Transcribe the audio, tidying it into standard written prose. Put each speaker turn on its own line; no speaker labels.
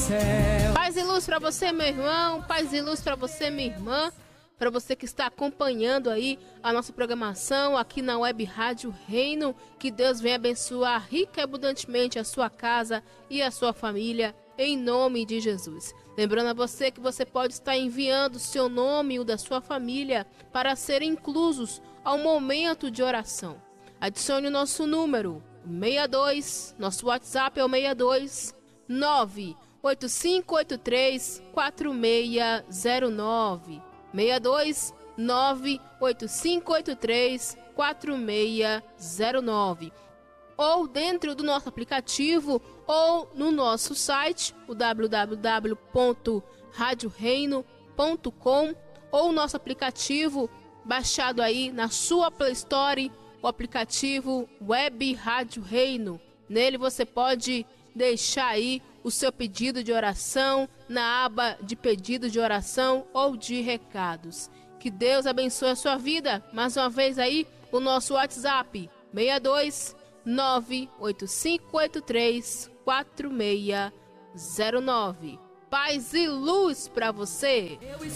céu.
Paz e luz para você, meu irmão. Paz e luz para você, minha irmã. Para você que está acompanhando aí a nossa programação aqui na Web Rádio Reino. Que Deus venha abençoar rica e abundantemente a sua casa e a sua família, em nome de Jesus. Lembrando a você que você pode estar enviando o seu nome e o da sua família para serem inclusos ao momento de oração. Adicione o nosso número 62, nosso WhatsApp é o 62 98583 4609. 62 98583 4609, ou dentro do nosso aplicativo ou no nosso site, o www.radioreino.com, ou nosso aplicativo baixado aí na sua Play Store, o aplicativo Web Rádio Reino. Nele você pode deixar aí o seu pedido de oração na aba de pedido de oração ou de recados. Que Deus abençoe a sua vida. Mais uma vez aí, o nosso WhatsApp 62 98583 4609. Paz e luz para você.